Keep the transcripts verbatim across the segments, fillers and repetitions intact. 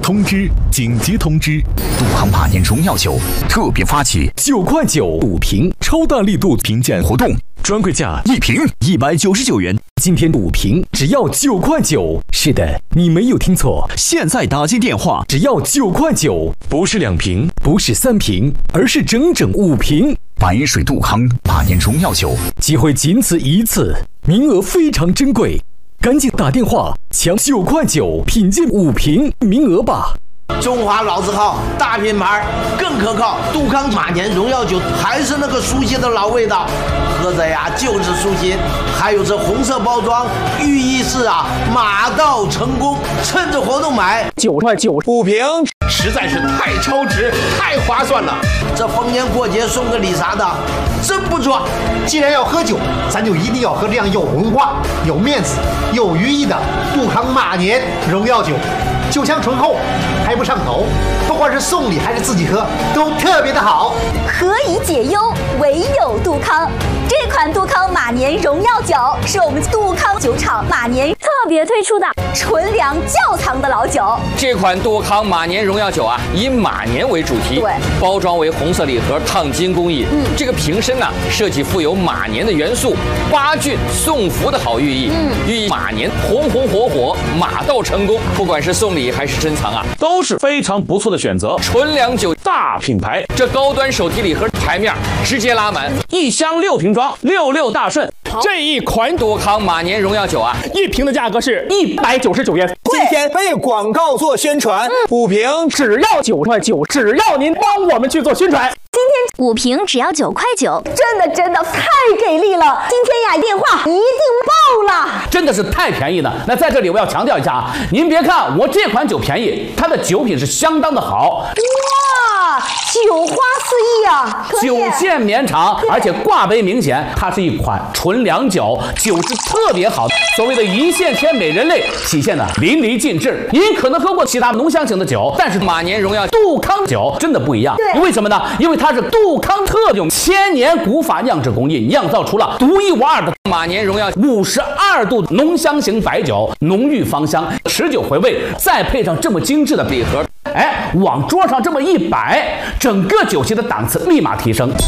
通知！紧急通知！杜康马年荣耀酒特别发起九块九五瓶超大力度评鉴活动，专柜价一瓶一百九十九元。今天五瓶只要九块九。是的，你没有听错，现在打进电话只要九块九， 不是两瓶， 不是三瓶，而是整整五瓶。白水杜康马年荣耀酒，机会仅此一次，名额非常珍贵，赶紧打电话抢九块九品鉴五瓶名额吧。 中华老字号大品牌更可靠，杜康马年荣耀酒还是那个熟悉的老味道，喝着呀就是舒心。还有这红色包装，寓意是啊马到成功，趁着活动买九块九五瓶， 实在是太超值太划算了。 这逢年过节送个礼啥的真不错。 既然要喝酒，咱就一定要喝这样有文化有面子有寓意的杜康马年荣耀酒，酒香醇厚还不上头，不管是送礼还是自己喝都特别的好。 何以解忧，唯有杜康。这款杜康马年荣耀酒是我们杜康酒厂马年特别推出的纯粮窖藏的老酒。 这款杜康马年荣耀酒啊，以马年为主题， 对， 包装为红色礼盒，烫金工艺。嗯，这个瓶身呢、啊，设计富有马年的元素，八骏送福的好寓意。嗯，寓意马年红红火火，马到成功。不管是送礼还是珍藏啊， 都是非常不错的选择。 纯粮酒大品牌， 这高端手提礼盒台面直接拉满， 一箱六瓶装，六六大顺。 这一款杜康马年荣耀酒啊， 一瓶的价格是一百九十九元。 今天为广告做宣传，嗯、 五瓶只要九块九，只要您帮我们去做宣传。 今天五瓶只要九块九，真的真的太给力了！今天呀，电话一定爆了， 真的是太便宜了。那在这里我要强调一下啊，您别看我这款酒便宜，它的酒品是相当的好。 哇，酒花四溢啊！ 酒线绵长，而且挂杯明显，它是一款纯粮酒，酒质特别好。所谓的一线天美人类体现的淋漓尽致。您可能喝过其他浓香型的酒，但是马年荣耀杜康酒真的不一样。 对， 为什么呢？因为它是杜康特用千年古法酿制工艺酿造出了独一无二的马年荣耀五十二度浓香型白酒，浓郁芳香，持久回味，再配上这么精致的礼盒，哎，往桌上这么一摆，整个酒席的档次立马提升。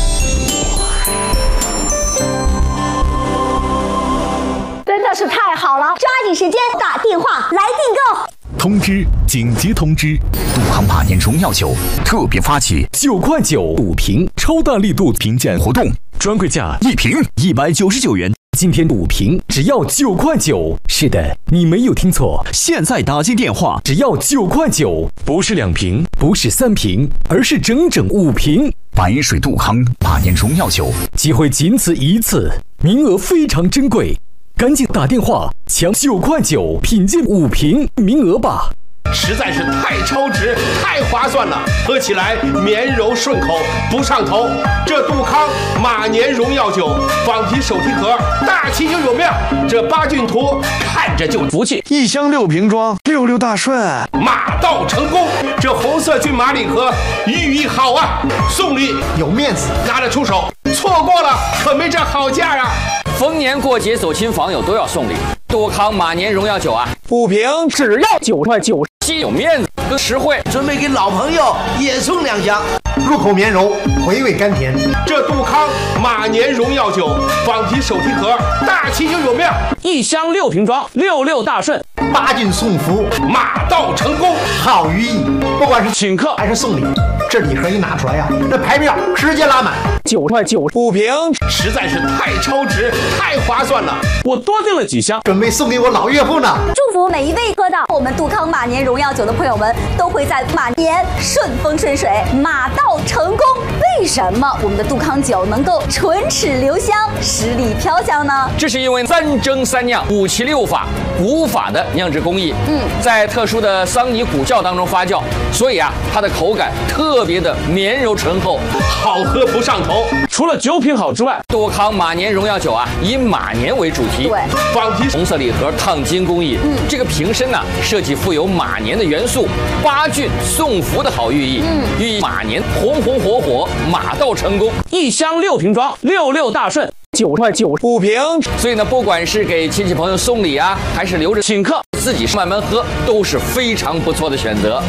真的是太好了，抓紧时间打电话来订购。 通知！紧急通知！杜康马年荣耀酒特别发起九块九五瓶超大力度评鉴活动，专柜价一瓶一百九十九元。今天五瓶只要九块九。是的，你没有听错，现在打进电话只要九块九， 不是两瓶， 不是三瓶，而是整整五瓶。白水杜康马年荣耀酒，机会仅此一次，名额非常珍贵，赶紧打电话抢九块九品鉴五瓶名额吧。 实在是太超值太划算了，喝起来绵柔顺口不上头。这杜康马年荣耀酒仿皮手提盒，大气又有面，这八骏图看着就服气。 一箱六瓶装，六六大顺， 马到成功。这红色骏马礼盒寓意好啊，送礼有面子， 拿得出手，错过了可没这好价啊。 逢年过节走亲访友都要送礼，杜康马年荣耀酒啊， 五瓶只要九块九， 既有面子又实惠。 准备给老朋友也送两箱， 入口绵柔，回味甘甜。 这杜康马年荣耀酒仿皮手提盒，大气又有面， 一箱六瓶装，六六大顺。 八骏送福， 马到成功， 好寓意。不管是请客还是送礼，这礼盒一拿出来呀、啊，这排面直接拉满。 九块九五瓶， 实在是太超值太划算了。 我多订了几箱， 准备送给我老岳父呢。 祝福每一位喝到我们杜康马年荣耀酒的朋友们，都会在马年顺风顺水，马到成功。为什么我们的杜康酒能够唇齿留香，十里飘香呢？ 这是因为三蒸三酿五七六法古法的酿制工艺，嗯，在特殊的桑泥古窖当中发酵，所以啊，它的口感特别的绵柔醇厚， 好喝不上头。 除了酒品好之外， 杜康马年荣耀酒啊，以马年为主题， 对， 仿皮红色礼盒，烫金工艺。嗯，这个瓶身呢、啊，设计富有马年的元素，八骏送福的好寓意。嗯，寓意马年红红火火，马到成功。 一箱六瓶装，六六大顺。九块九五瓶， 所以呢，不管是给亲戚朋友送礼啊，还是留着请客，自己慢慢喝，都是非常不错的选择。